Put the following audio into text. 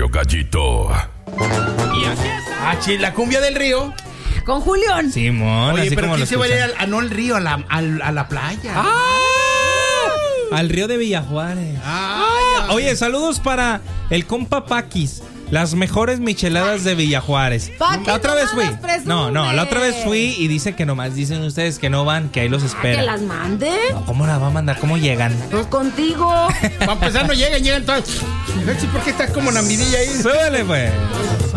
río Gallito. Y así está. La cumbia del río. Con Julián. Simón, Oye, así pero como ¿quién lo se va a ir escuchan. no al río, a la playa? Al río de Villajuárez. Oye, saludos para el compa Paquis. Las mejores micheladas de Villajuárez. Paquis, La otra vez no fui. las presumes. No, la otra vez fui y dice que nomás dicen ustedes que no van, que ahí los ¿Que esperan. las mande? No, ¿cómo las va a mandar? ¿Cómo llegan? Pues contigo. Para empezar, no llegan todas. ¿Por qué estás como una midilla ahí? Súbele, pues.